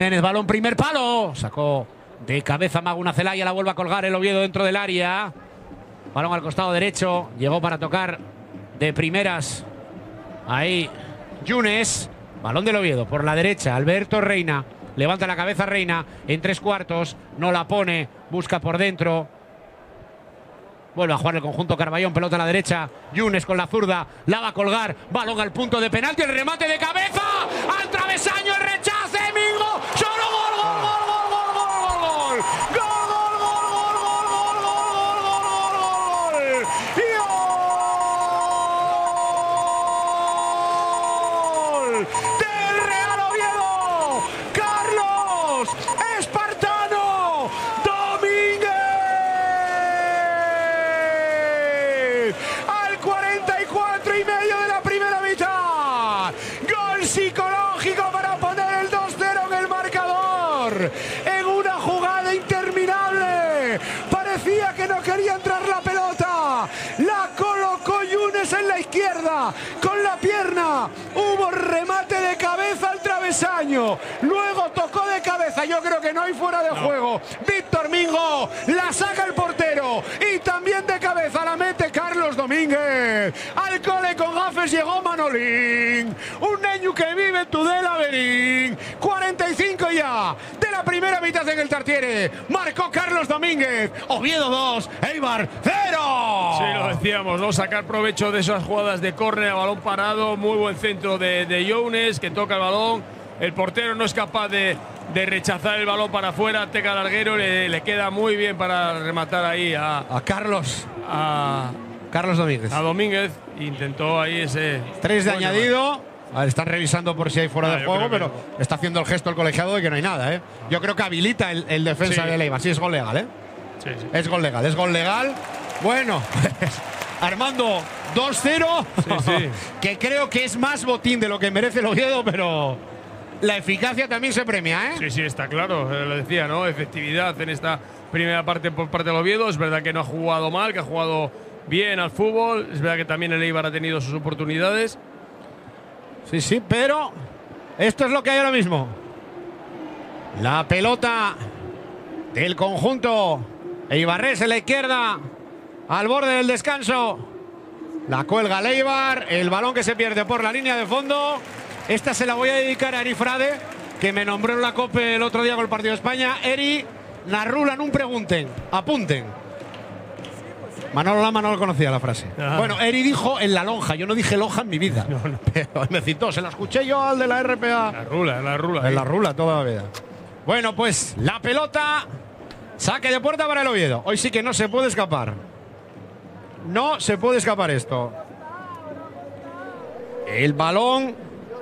Balón primer palo. Sacó de cabeza Maguna Celaya. La vuelve a colgar el Oviedo dentro del área. Balón al costado derecho. Llegó para tocar de primeras. Ahí Yunes. Balón del Oviedo por la derecha. Alberto Reina. Levanta la cabeza Reina. En 3/4. No la pone. Busca por dentro. Vuelve a jugar el conjunto Carballón. Pelota a la derecha. Yunes con la zurda. La va a colgar. Balón al punto de penalti. El remate de cabeza. Al travesaño. El rechace. Mingo. Solo gol, gol, gol, gol, gol, gol, gol. Gol, gol, gol, gol, gol, gol, gol, gol, gol. ¡Gol! Del Real Oviedo. Carlos Espartano Domínguez. Al 44 y medio de la primera mitad. Gol psicológico para poner el 2-0 en el marcador. En una jugada interminable. Parecía que no quería entrar la pelota. La colocó Yunes en la izquierda. Con la pierna. Hubo remate de cabeza al travesaño. Luego tocó de cabeza. Yo creo que no hay fuera de juego. Víctor Mingo. La saca el portero. Y también de cabeza la mete Carlos Domínguez. Al cole con gafes llegó Manolín. Un niño que vive en Tudela, Berín. 45 ya de la primera mitad en el Tartiere. Marcó Carlos Domínguez. Oviedo 2, Eibar 0. Sí, lo decíamos, ¿no? Sacar provecho de esas jugadas de córner a balón parado. Muy buen centro de Younes, que toca el balón. El portero no es capaz de rechazar el balón para afuera. Teca Larguero le queda muy bien para rematar ahí a Carlos Domínguez. A Domínguez. Intentó ahí ese 3 de añadido. A ver, están revisando por si hay fuera de juego, pero está haciendo el gesto el colegiado de que no hay nada, ¿eh? Yo creo que habilita el defensa de Eibar. Sí, es gol legal, ¿eh? Sí. Es gol legal, es gol legal. Bueno, pues, Armando, 2-0. Sí. Que creo que es más botín de lo que merece el Oviedo, pero la eficacia también se premia, ¿eh? Sí, está claro. Lo decía, ¿no? Efectividad en esta primera parte por parte del Oviedo. Es verdad que no ha jugado mal, que ha jugado bien al fútbol. Es verdad que también el Eibar ha tenido sus oportunidades. Sí, pero esto es lo que hay ahora mismo. La pelota del conjunto eibarrés en la izquierda, al borde del descanso. La cuelga el Eibar, el balón que se pierde por la línea de fondo. Esta se la voy a dedicar a Eri Frade, que me nombró en la COPE el otro día con el partido de España. Eri, narrulan un pregunten, apunten. Manolo Lama no lo conocía la frase. Bueno, Eri dijo en la lonja. Yo no dije lonja en mi vida. No. Pero me citó, se la escuché yo al de la RPA. La rula. En la rula toda la vida. Bueno, pues la pelota. Saque de puerta para el Oviedo. Hoy sí que no se puede escapar. No se puede escapar esto. El balón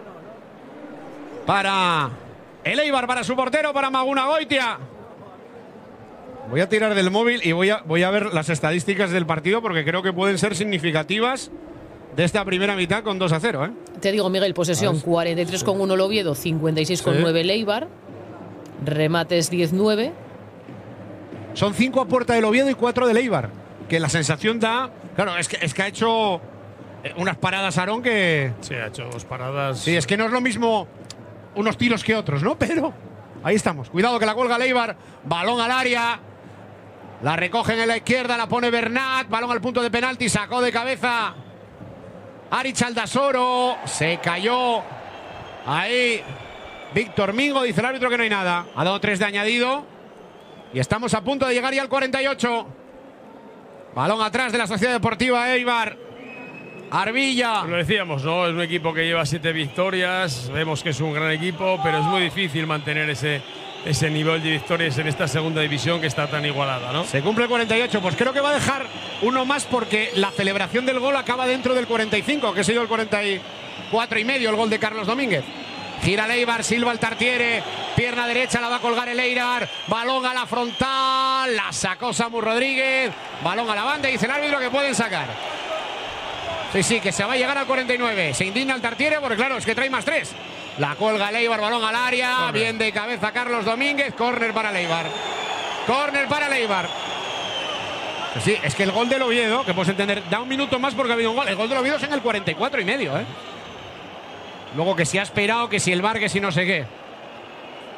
para el Eibar, para su portero, para Maguna Goitia. Voy a tirar del móvil y voy a ver las estadísticas del partido porque creo que pueden ser significativas de esta primera mitad con 2-0, ¿eh? Te digo, Miguel, posesión 43,1 el Oviedo, 56,9 el Eibar. Remates 19. Son 5 a puerta del Oviedo y 4 del Eibar. Que la sensación da… Claro, es que ha hecho unas paradas Aarón que… Sí, ha hecho 2 paradas. Sí, es que no es lo mismo unos tiros que otros, ¿no? Pero ahí estamos. Cuidado que la cuelga el Eibar. Balón al área. La recogen en la izquierda, la pone Bernat. Balón al punto de penalti, sacó de cabeza Arich Aldasoro. Se cayó ahí Víctor Mingo. Dice el árbitro que no hay nada. Ha dado 3 de añadido. Y estamos a punto de llegar ya al 48. Balón atrás de la Sociedad Deportiva Eibar. Arbilla. Lo decíamos, ¿no? Es un equipo que lleva 7 victorias. Vemos que es un gran equipo, pero es muy difícil mantener ese nivel de victorias en esta segunda división que está tan igualada, ¿no? Se cumple el 48. Pues creo que va a dejar uno más porque la celebración del gol acaba dentro del 45, que ha sido el 44 y medio, el gol de Carlos Domínguez. Gira el Eibar, silba el Tartiere, pierna derecha, la va a colgar el Eibar, balón a la frontal, la sacó Samu Rodríguez, balón a la banda y dice el árbitro que pueden sacar. Sí, que se va a llegar al 49. Se indigna el Tartiere porque claro, es que trae más 3. La cuelga el Eibar, balón al área, corner. Bien de cabeza Carlos Domínguez, córner para el Eibar. Córner para el Eibar. Sí, es que el gol del Oviedo, que puedes entender, da un minuto más porque ha habido un gol. El gol del Oviedo es en el 44 y medio, ¿eh? Luego que si ha esperado, que si el VAR, que si no sé qué.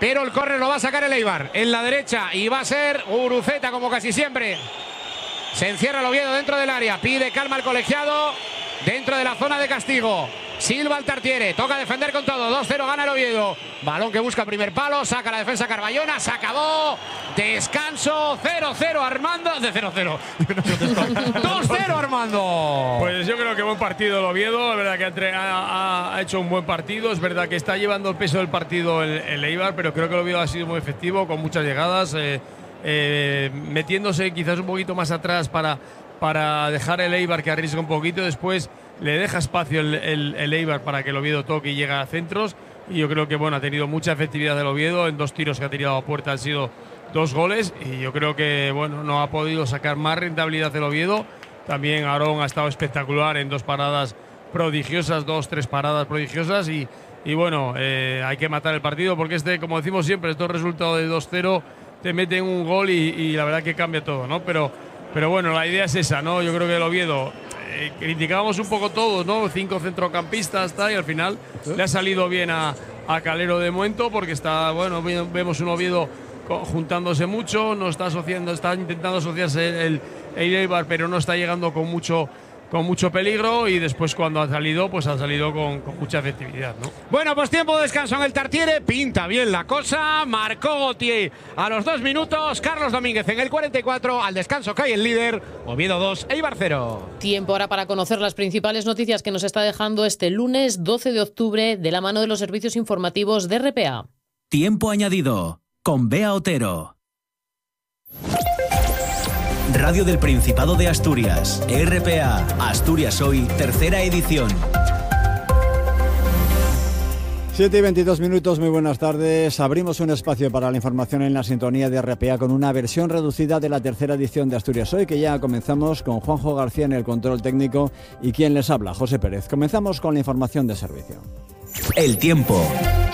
pero el córner lo va a sacar el Eibar en la derecha y va a ser Guruceta como casi siempre. Se encierra el Oviedo dentro del área, pide calma al colegiado dentro de la zona de castigo. Silva al Tartiere, toca defender con todo, 2-0 gana el Oviedo. Balón que busca el primer palo, saca la defensa Carballona, se acabó. Descanso, 0-0 Armando, de 0-0. 2-0 Armando. Pues yo creo que buen partido el Oviedo, es verdad que ha hecho un buen partido, es verdad que está llevando el peso del partido el Eibar, pero creo que el Oviedo ha sido muy efectivo, con muchas llegadas, metiéndose quizás un poquito más atrás para dejar el Eibar que arriesgue un poquito, después le deja espacio el Eibar para que el Oviedo toque y llegue a centros, y yo creo que bueno, ha tenido mucha efectividad el Oviedo, en 2 tiros que ha tirado a puerta han sido 2 goles, y yo creo que bueno, no ha podido sacar más rentabilidad el Oviedo. También Aarón ha estado espectacular en 2 paradas prodigiosas, 2-3 paradas prodigiosas, y bueno, hay que matar el partido porque como decimos siempre, estos resultados de 2-0 te meten un gol y la verdad que cambia todo, ¿no? Pero bueno, la idea es esa, ¿no? Yo creo que el Oviedo, criticábamos un poco todos, ¿no? 5 centrocampistas, y al final le ha salido bien a Calero de momento, porque está, bueno, vemos un Oviedo juntándose mucho, no está asociando, está intentando asociarse el Eibar, pero no está llegando con mucho peligro, y después cuando ha salido, pues ha salido con mucha efectividad, ¿no? Bueno, pues tiempo de descanso en el Tartiere, pinta bien la cosa, marcó Gautier a los 2 minutos, Carlos Domínguez en el 44, al descanso cae el líder, Oviedo 2, Eibar 0. Tiempo ahora para conocer las principales noticias que nos está dejando este lunes 12 de octubre de la mano de los servicios informativos de RPA. Tiempo añadido, con Bea Otero. Radio del Principado de Asturias, RPA, Asturias Hoy, tercera edición. 7:22, muy buenas tardes. Abrimos un espacio para la información en la sintonía de RPA con una versión reducida de la tercera edición de Asturias Hoy, que ya comenzamos con Juanjo García en el control técnico y quien les habla, José Pérez. Comenzamos con la información de servicio. El tiempo.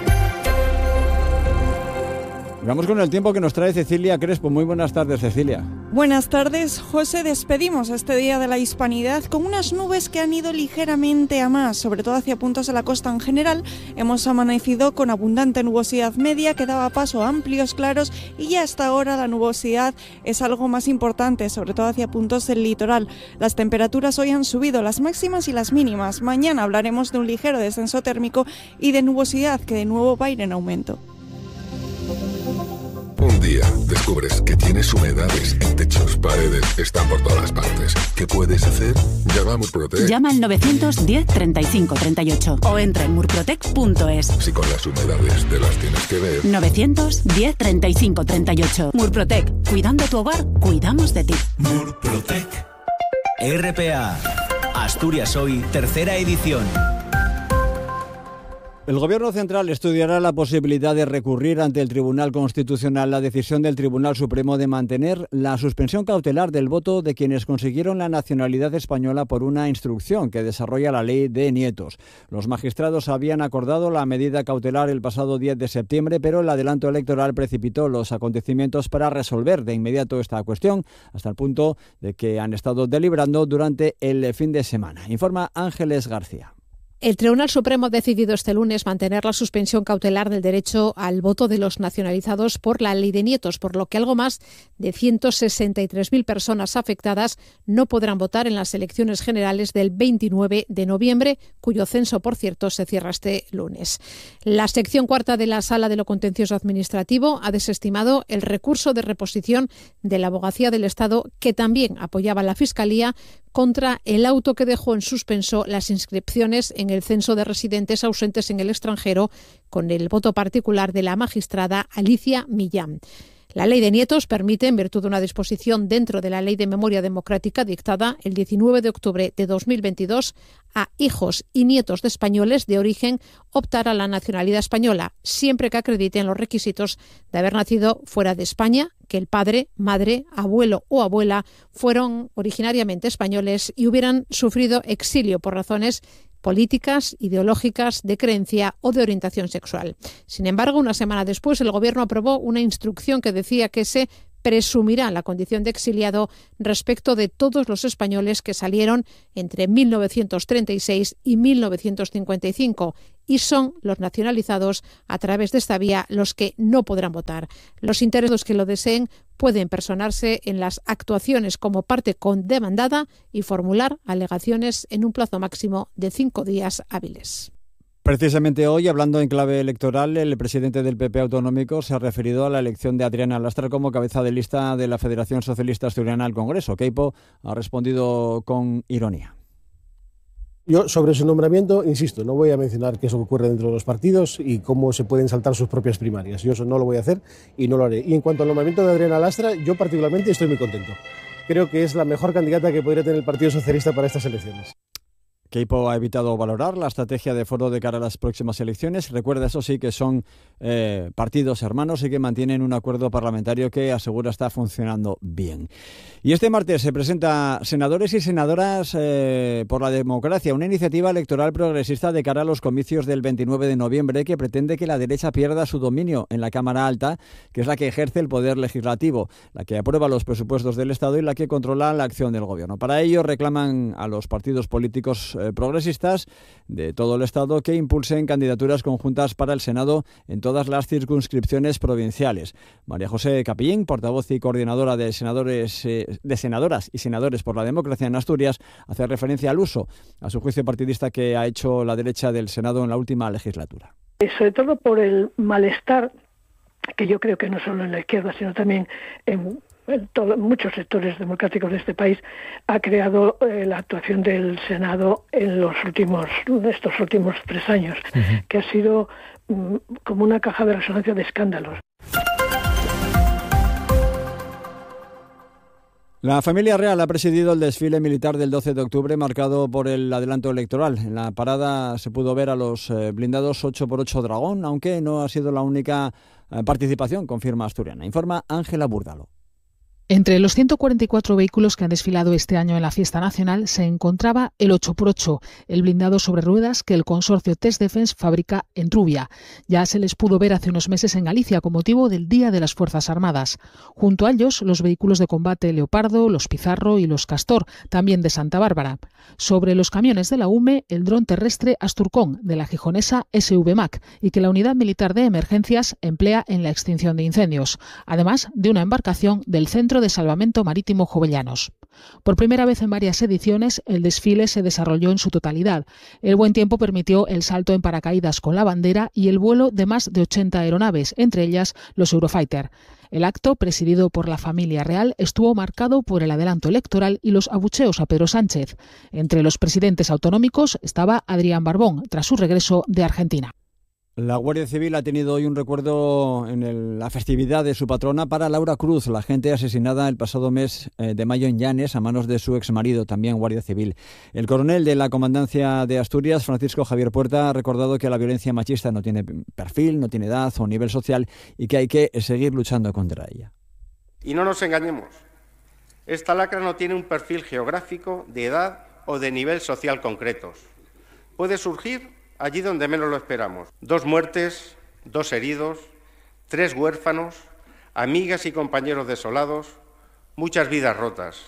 Vamos con el tiempo que nos trae Cecilia Crespo. Muy buenas tardes, Cecilia. Buenas tardes, José. Despedimos este Día de la Hispanidad con unas nubes que han ido ligeramente a más, sobre todo hacia puntos de la costa en general. Hemos amanecido con abundante nubosidad media que daba paso a amplios claros, y ya hasta ahora la nubosidad es algo más importante, sobre todo hacia puntos del litoral. Las temperaturas hoy han subido, las máximas y las mínimas. Mañana hablaremos de un ligero descenso térmico y de nubosidad que de nuevo va a ir en aumento. Un día descubres que tienes humedades en techos, paredes, están por todas partes. ¿Qué puedes hacer? Llama a Murprotec. Llama al 910 35 38 o entra en murprotec.es. Si con las humedades te las tienes que ver. 910 35 38. Murprotec. Cuidando tu hogar, cuidamos de ti. Murprotec. RPA, Asturias Hoy, tercera edición. El Gobierno Central estudiará la posibilidad de recurrir ante el Tribunal Constitucional la decisión del Tribunal Supremo de mantener la suspensión cautelar del voto de quienes consiguieron la nacionalidad española por una instrucción que desarrolla la ley de nietos. Los magistrados habían acordado la medida cautelar el pasado 10 de septiembre, pero el adelanto electoral precipitó los acontecimientos para resolver de inmediato esta cuestión, hasta el punto de que han estado deliberando durante el fin de semana. Informa Ángeles García. El Tribunal Supremo ha decidido este lunes mantener la suspensión cautelar del derecho al voto de los nacionalizados por la ley de nietos, por lo que algo más de 163.000 personas afectadas no podrán votar en las elecciones generales del 29 de noviembre, cuyo censo, por cierto, se cierra este lunes. La sección cuarta de la Sala de lo Contencioso Administrativo ha desestimado el recurso de reposición de la Abogacía del Estado, que también apoyaba la Fiscalía, contra el auto que dejó en suspenso las inscripciones en el censo de residentes ausentes en el extranjero con el voto particular de la magistrada Alicia Millán. La ley de nietos permite, en virtud de una disposición dentro de la Ley de Memoria Democrática dictada el 19 de octubre de 2022, a hijos y nietos de españoles de origen optar a la nacionalidad española, siempre que acrediten los requisitos de haber nacido fuera de España, que el padre, madre, abuelo o abuela fueron originariamente españoles y hubieran sufrido exilio por razones políticas, ideológicas, de creencia o de orientación sexual. Sin embargo, una semana después, el Gobierno aprobó una instrucción que decía que se presumirá la condición de exiliado respecto de todos los españoles que salieron entre 1936 y 1955 y son los nacionalizados a través de esta vía los que no podrán votar. Los interesados que lo deseen pueden personarse en las actuaciones como parte condemandada y formular alegaciones en un plazo máximo de 5 días hábiles. Precisamente hoy, hablando en clave electoral, el presidente del PP autonómico se ha referido a la elección de Adriana Lastra como cabeza de lista de la Federación Socialista Asturiana al Congreso. Queipo ha respondido con ironía. Yo, sobre su nombramiento, insisto, no voy a mencionar qué es lo que ocurre dentro de los partidos y cómo se pueden saltar sus propias primarias. Yo eso no lo voy a hacer y no lo haré. Y en cuanto al nombramiento de Adriana Lastra, yo particularmente estoy muy contento. Creo que es la mejor candidata que podría tener el Partido Socialista para estas elecciones. Queipo ha evitado valorar la estrategia de Foro de cara a las próximas elecciones. Recuerda, eso sí, que son partidos hermanos y que mantienen un acuerdo parlamentario que asegura está funcionando bien. Y este martes se presenta Senadores y Senadoras por la Democracia, una iniciativa electoral progresista de cara a los comicios del 29 de noviembre que pretende que la derecha pierda su dominio en la Cámara Alta, que es la que ejerce el poder legislativo, la que aprueba los presupuestos del Estado y la que controla la acción del Gobierno. Para ello reclaman a los partidos políticos progresistas de todo el Estado que impulsen candidaturas conjuntas para el Senado en todas las circunscripciones provinciales. María José Capellín, portavoz y coordinadora de senadoras y senadores por la democracia en Asturias, hace referencia al uso, a su juicio partidista, que ha hecho la derecha del Senado en la última legislatura. Sobre todo por el malestar que yo creo que no solo en la izquierda, sino también en muchos sectores democráticos de este país, ha creado la actuación del Senado en estos últimos 3 años, que ha sido como una caja de resonancia de escándalos. La familia real ha presidido el desfile militar del 12 de octubre marcado por el adelanto electoral. En la parada se pudo ver a los blindados 8x8 Dragón, aunque no ha sido la única participación, confirma Asturiana. Informa Ángela Búrdalo. Entre los 144 vehículos que han desfilado este año en la fiesta nacional se encontraba el 8x8, el blindado sobre ruedas que el consorcio Test Defense fabrica en Rubia. Ya se les pudo ver hace unos meses en Galicia con motivo del Día de las Fuerzas Armadas. Junto a ellos, los vehículos de combate Leopardo, los Pizarro y los Castor, también de Santa Bárbara. Sobre los camiones de la UME, el dron terrestre Asturcón, de la gijonesa SVMAC, y que la Unidad Militar de Emergencias emplea en la extinción de incendios, además de una embarcación del Centro de Salvamento Marítimo Jovellanos. Por primera vez en varias ediciones, el desfile se desarrolló en su totalidad. El buen tiempo permitió el salto en paracaídas con la bandera y el vuelo de más de 80 aeronaves, entre ellas los Eurofighter. El acto, presidido por la familia real, estuvo marcado por el adelanto electoral y los abucheos a Pedro Sánchez. Entre los presidentes autonómicos estaba Adrián Barbón, tras su regreso de Argentina. La Guardia Civil ha tenido hoy un recuerdo en la festividad de su patrona para Laura Cruz, la agente asesinada el pasado mes de mayo en Llanes a manos de su exmarido, también Guardia Civil. El coronel de la Comandancia de Asturias, Francisco Javier Puerta, ha recordado que la violencia machista no tiene perfil, no tiene edad o nivel social y que hay que seguir luchando contra ella. Y no nos engañemos, esta lacra no tiene un perfil geográfico, de edad o de nivel social concretos. Puede surgir allí donde menos lo esperamos. 2 muertes, 2 heridos, 3 huérfanos, amigas y compañeros desolados, muchas vidas rotas.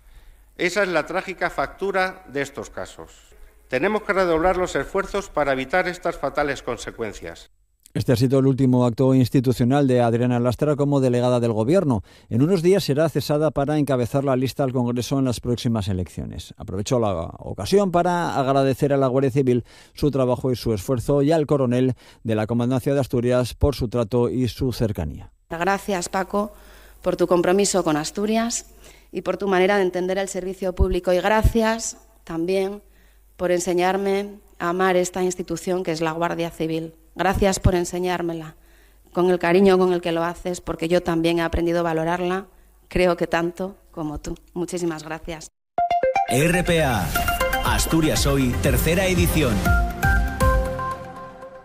Esa es la trágica factura de estos casos. Tenemos que redoblar los esfuerzos para evitar estas fatales consecuencias. Este ha sido el último acto institucional de Adriana Lastra como delegada del Gobierno. En unos días será cesada para encabezar la lista al Congreso en las próximas elecciones. Aprovecho la ocasión para agradecer a la Guardia Civil su trabajo y su esfuerzo y al coronel de la Comandancia de Asturias por su trato y su cercanía. Gracias, Paco, por tu compromiso con Asturias y por tu manera de entender el servicio público. Y gracias también por enseñarme a amar esta institución que es la Guardia Civil. Gracias por enseñármela, con el cariño con el que lo haces, porque yo también he aprendido a valorarla, creo que tanto como tú. Muchísimas gracias. RPA, Asturias Hoy, tercera edición.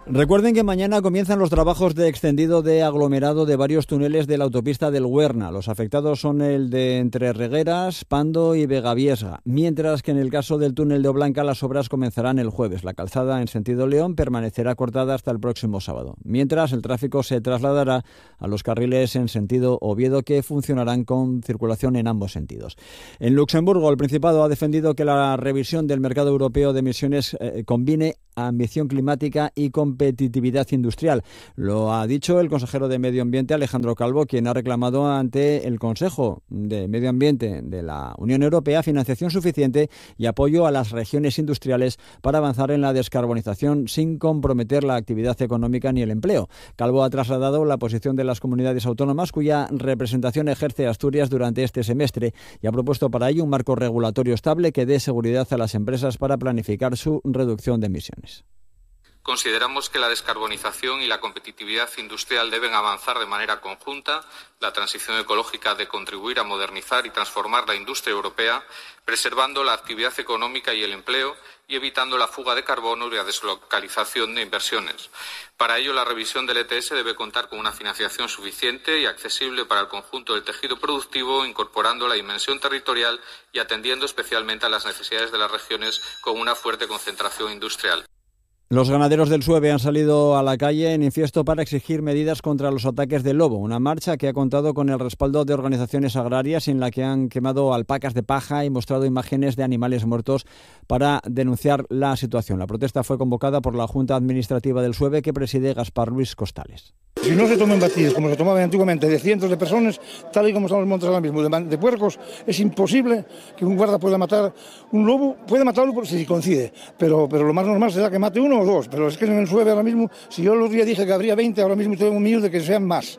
Recuerden que mañana comienzan los trabajos de extendido de aglomerado de varios túneles de la autopista del Huerna. Los afectados son el de entre Regueras, Pando y Vegaviesga, mientras que en el caso del túnel de Oblanca las obras comenzarán el jueves. La calzada en sentido León permanecerá cortada hasta el próximo sábado, mientras el tráfico se trasladará a los carriles en sentido Oviedo, que funcionarán con circulación en ambos sentidos. En Luxemburgo, el Principado ha defendido que la revisión del mercado europeo de emisiones combine ambición climática y competitividad industrial. Lo ha dicho el consejero de Medio Ambiente, Alejandro Calvo, quien ha reclamado ante el Consejo de Medio Ambiente de la Unión Europea financiación suficiente y apoyo a las regiones industriales para avanzar en la descarbonización sin comprometer la actividad económica ni el empleo. Calvo ha trasladado la posición de las comunidades autónomas cuya representación ejerce Asturias durante este semestre y ha propuesto para ello un marco regulatorio estable que dé seguridad a las empresas para planificar su reducción de emisiones. Consideramos que la descarbonización y la competitividad industrial deben avanzar de manera conjunta. La transición ecológica ha de contribuir a modernizar y transformar la industria europea, preservando la actividad económica y el empleo y evitando la fuga de carbono y la deslocalización de inversiones. Para ello, la revisión del ETS debe contar con una financiación suficiente y accesible para el conjunto del tejido productivo, incorporando la dimensión territorial y atendiendo especialmente a las necesidades de las regiones con una fuerte concentración industrial. Los ganaderos del Sueve han salido a la calle en Infiesto para exigir medidas contra los ataques del lobo. Una marcha que ha contado con el respaldo de organizaciones agrarias en la que han quemado alpacas de paja y mostrado imágenes de animales muertos para denunciar la situación. La protesta fue convocada por la Junta Administrativa del Sueve, que preside Gaspar Luis Costales. Si no se toman batidos como se tomaban antiguamente de cientos de personas, tal y como están los montes ahora mismo, de puercos, es imposible que un guarda pueda matar un lobo. Puede matarlo si coincide, pero lo más normal será que mate uno o dos. Pero es que en el Sueve ahora mismo, si yo el otro día dije que habría 20, ahora mismo tengo miedo de que sean más.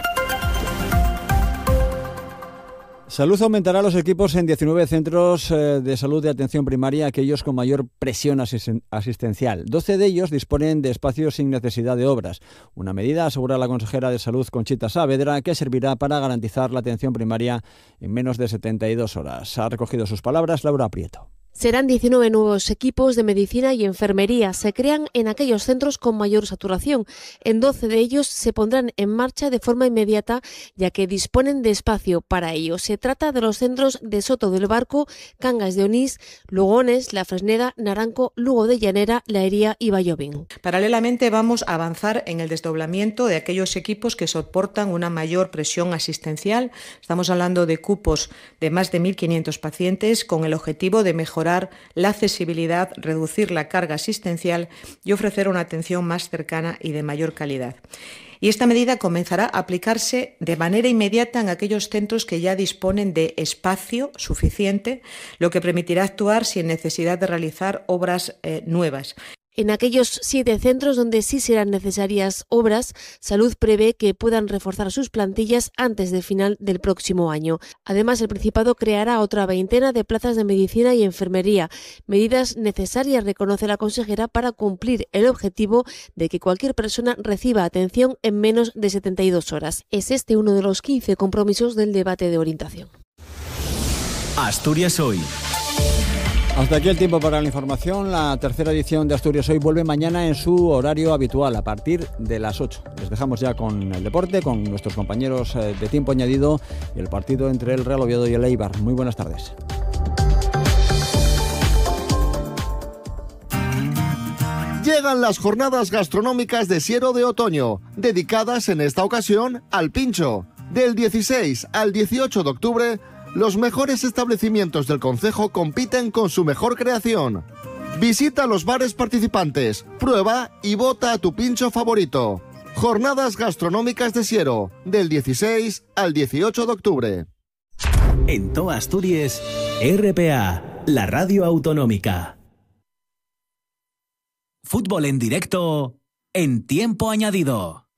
Salud aumentará los equipos en 19 centros de salud de atención primaria, aquellos con mayor presión asistencial. 12 de ellos disponen de espacios sin necesidad de obras. Una medida, asegura la consejera de Salud, Conchita Saavedra, que servirá para garantizar la atención primaria en menos de 72 horas. Ha recogido sus palabras Laura Prieto. Serán 19 nuevos equipos de medicina y enfermería. Se crean en aquellos centros con mayor saturación. En 12 de ellos se pondrán en marcha de forma inmediata, ya que disponen de espacio para ello. Se trata de los centros de Soto del Barco, Cangas de Onís, Lugones, La Fresneda, Naranco, Lugo de Llanera, La Hería y Vallovín. Paralelamente vamos a avanzar en el desdoblamiento de aquellos equipos que soportan una mayor presión asistencial. Estamos hablando de cupos de más de 1.500 pacientes con el objetivo de mejorar la accesibilidad, reducir la carga asistencial y ofrecer una atención más cercana y de mayor calidad. Y esta medida comenzará a aplicarse de manera inmediata en aquellos centros que ya disponen de espacio suficiente, lo que permitirá actuar sin necesidad de realizar obras nuevas. En aquellos 7 centros donde sí serán necesarias obras, Salud prevé que puedan reforzar sus plantillas antes del final del próximo año. Además, el Principado creará otra veintena de plazas de medicina y enfermería, medidas necesarias, reconoce la consejera, para cumplir el objetivo de que cualquier persona reciba atención en menos de 72 horas. Es este uno de los 15 compromisos del debate de orientación. Asturias Hoy. Hasta aquí el tiempo para la información. La tercera edición de Asturias Hoy vuelve mañana en su horario habitual, a partir de las 8. Les dejamos ya con el deporte, con nuestros compañeros de tiempo añadido y el partido entre el Real Oviedo y el Eibar. Muy buenas tardes. Llegan las jornadas gastronómicas de Siero de otoño, dedicadas en esta ocasión al pincho. Del 16 al 18 de octubre, los mejores establecimientos del concejo compiten con su mejor creación. Visita los bares participantes, prueba y vota a tu pincho favorito. Jornadas gastronómicas de Siero, del 16 al 18 de octubre. En toda Asturias, RPA, la radio autonómica. Fútbol en directo, en tiempo añadido.